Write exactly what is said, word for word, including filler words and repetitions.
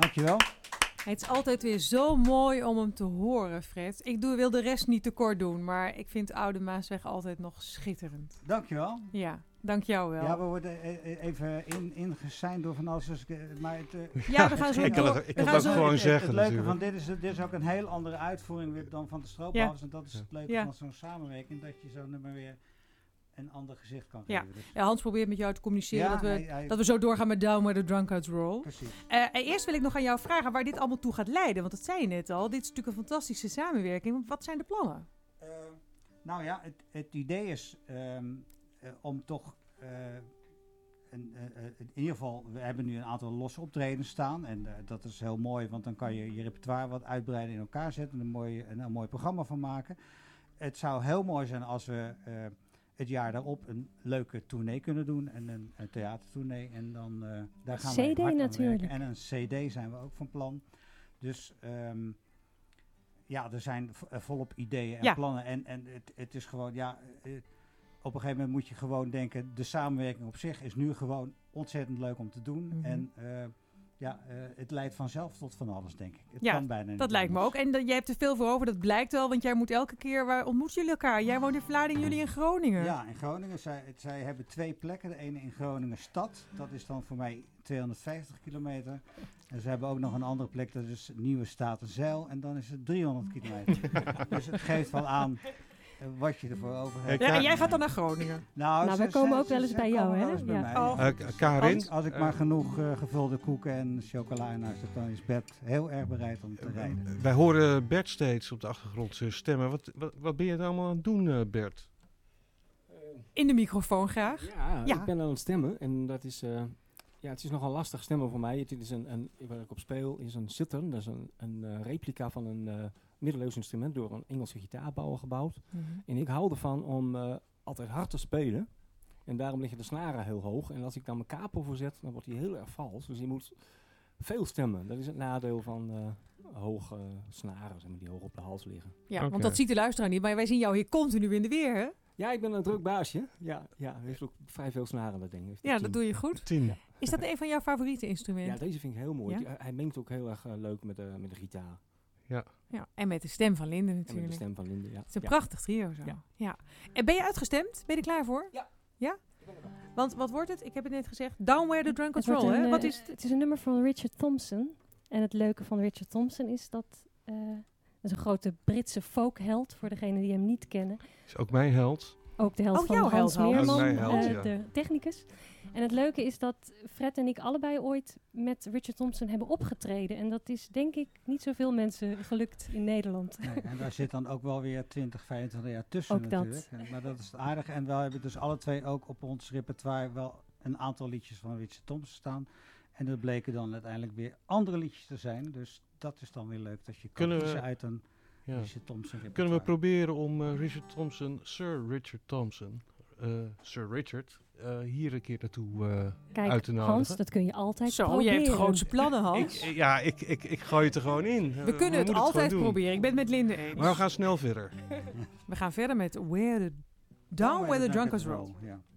Dankjewel. Het is altijd weer zo mooi om hem te horen, Fred. Ik doe, wil de rest niet tekort doen, maar ik vind Oude Maasweg altijd nog schitterend. Dankjewel. Ja, dank jou wel. Ja, we worden e- even in, ingeseind door van alles. Dus ik, maar het, uh, Ja, we gaan zo Ik kan door. het, ik We kan gaan het zo- ook gewoon het, zeggen het leuke natuurlijk. van dit is, dit is ook een heel andere uitvoering weer dan van de stroopwafels. En dat is het leuke Ja. van zo'n samenwerking, dat je zo'n nummer weer een ander gezicht kan Ja. geven. Dus, Ja, Hans probeert met jou te communiceren Ja, dat, we, hij- hij- dat we zo doorgaan met Down Where the Drunkards Roll. precies. Uh, eerst wil ik nog aan jou vragen waar dit allemaal toe gaat leiden. Want dat zei je net al. Dit is natuurlijk een fantastische samenwerking. Wat zijn de plannen? Uh, nou ja, het, het idee is um, uh, om toch... Uh, een, uh, uh, in ieder geval, we hebben nu een aantal losse optredens staan. En uh, dat is heel mooi, want dan kan je je repertoire wat uitbreiden in elkaar zetten. En een mooi, een, een mooi programma van maken. Het zou heel mooi zijn als we... Uh, het jaar daarop een leuke tournee kunnen doen. En een, een theatertournee. En dan uh, daar gaan we C D hard aan natuurlijk. werken. En een C D zijn we ook van plan. Dus um, ja, er zijn v- uh, volop ideeën en ja. plannen. En, en het, het is gewoon, ja... Uh, op een gegeven moment moet je gewoon denken... de samenwerking op zich is nu gewoon ontzettend leuk om te doen. Mm-hmm. En uh, ja, uh, het leidt vanzelf tot van alles, denk ik. Het ja, kan bijna niet dat lijkt me ook. En uh, jij hebt er veel voor over, dat blijkt wel. Want jij moet elke keer... Waar ontmoeten jullie elkaar? Jij woont in Vlaardingen, jullie in Groningen. Ja, in Groningen. Zij, zij hebben twee plekken. De ene in Groningen stad. Dat is dan voor mij tweehonderdvijftig kilometer. En ze hebben ook nog een andere plek. Dat is Nieuwe Statenzijl. En dan is het driehonderd kilometer. Dus het geeft wel aan... wat je ervoor over hebt. Ja, en jij gaat dan naar Groningen? Nou, nou ze, wij komen ze, ook wel eens ze, bij ze jou, hè? Ja. Mij, oh. ja. Uh, Karin? Als, als ik maar genoeg uh, gevulde koeken en chocola in huis heb, dan is Bert heel erg bereid om te uh, rijden. Uh, wij horen Bert steeds op de achtergrond uh, stemmen. Wat, wat, wat ben je er allemaal aan het doen, uh, Bert? In de microfoon graag. Ja, ja, ik ben aan het stemmen. En dat is... Uh, ja, het is nogal lastig stemmen voor mij. Het is een, een, waar ik op speel is een zither. Dat is een, een uh, replica van een... Uh, middeleeuws instrument door een Engelse gitaarbouwer gebouwd. Mm-hmm. En ik hou ervan om uh, altijd hard te spelen. En daarom liggen de snaren heel hoog. En als ik dan mijn capo voorzet, dan wordt die heel erg vals. Dus je moet veel stemmen. Dat is het nadeel van uh, hoge uh, snaren, zeg maar, die hoog op de hals liggen. Ja, okay. Want dat ziet de luisteraar niet. Maar wij zien jou hier continu in de weer, hè? Ja, ik ben een druk baasje. Ja, ja, hij heeft ook vrij veel snaren, dat ding. Ja, tien. Dat doe je goed. Tien. Ja. Is dat een van jouw favoriete instrumenten? Ja, deze vind ik heel mooi. Ja? Die, hij mengt ook heel erg uh, leuk met de, met de gitaar. Ja. Ja, en met de stem van Linde natuurlijk. En met de stem van Linde, ja. Het is een ja. prachtig trio zo. Ja. Ja. En ben je uitgestemd? Ben je er klaar voor? Ja. Ja? Want wat wordt het? Ik heb het net gezegd. Down Where the Drunkards Roll, een, hè? Uh, wat is het? Het is een nummer van Richard Thompson. En het leuke van Richard Thompson is dat... Uh, dat is een grote Britse folkheld, voor degenen die hem niet kennen. Is ook mijn held. Ook de held oh, van jouw Hans held, Meerman, held, uh, ja. de technicus. En het leuke is dat Fred en ik allebei ooit met Richard Thompson hebben opgetreden. En dat is denk ik niet zoveel mensen gelukt in Nederland. Nee, en daar zit dan ook wel weer twintig, vijfentwintig jaar tussen ook natuurlijk. Dat. Maar dat is het aardige. En we hebben dus alle twee ook op ons repertoire wel een aantal liedjes van Richard Thompson staan. En dat bleken dan uiteindelijk weer andere liedjes te zijn. Dus dat is dan weer leuk dat je kan Kunnen kiezen we, uit een ja. Richard Thompson repertoire. Kunnen we proberen om uh, Richard Thompson, Sir Richard Thompson, uh, Sir Richard, uh, hier een keer naartoe uh, Kijk, uit te nodigen? Hans, dat kun je altijd Zo, proberen. je hebt grootse plannen, Hans. Ik, ja, ik, ik, ik gooi het er gewoon in. We uh, kunnen we het altijd het proberen. Ik ben het met Linde eens. Maar we gaan snel verder. We gaan verder met Where the, Down, Down Where the Drunkards Roll. Ja.